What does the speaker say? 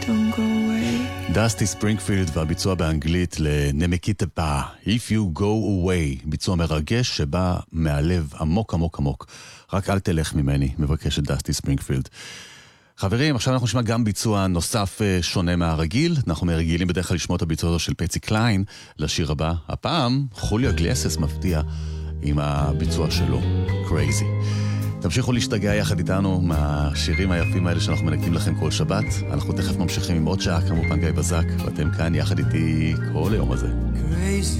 don't go away. דסטי ספרינגפילד והביצוע באנגלית לנמקיטה פא, If You Go Away, ביצוע מרגש שבא מהלב עמוק עמוק עמוק. רק אל תלך ממני, מבקש את דסטי ספרינגפילד. חברים, עכשיו אנחנו נשמע גם ביצוע נוסף שונה מהרגיל. אנחנו מרגילים בדרך כלל לשמוע את הביצוע הזה של פצי קליין לשיר הבא. הפעם חוליו אגלסיאס מפתיע עם הביצוע שלו, Crazy. תמשיכו להשתגע יחד איתנו מהשירים היפים האלה שאנחנו מנגנים לכם כל שבת. אנחנו תכף ממשיכים עם עוד שעה, כמובן גיא בזק, ואתם כאן יחד איתי כל היום הזה. Crazy